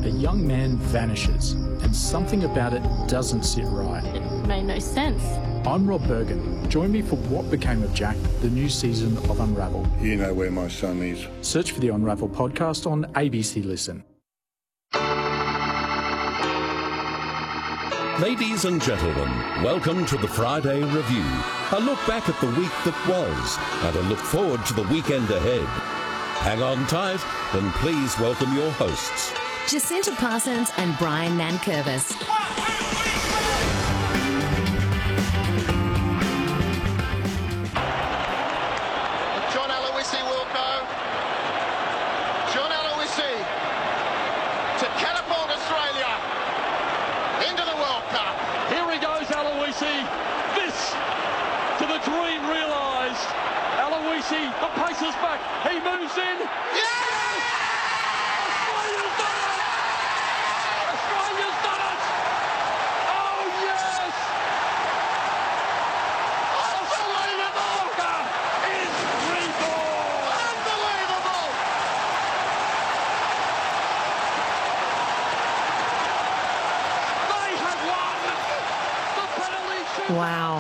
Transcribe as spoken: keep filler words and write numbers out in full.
a young man vanishes and something about it doesn't sit right. It made no sense. I'm Rob Bergen. Join me for What Became of Jack, the new season of Unravel. You know where my son is. Search for the Unravel podcast on A B C Listen. Ladies and gentlemen, welcome to the Friday Review. A look back at the week that was and a look forward to the weekend ahead. Hang on tight and please welcome your hosts, Jacinta Parsons and Brian Nankervis. John Aloisi will go. John Aloisi to catapult Australia into the World Cup. Here he goes, Aloisi. This to the dream realised. Aloisi, the pace is back. He moves in. Yes! Australia's done it! Australia's done it! Oh, yes! Australia Soccer is reborn! Unbelievable! They have won the penalty shoot. Wow.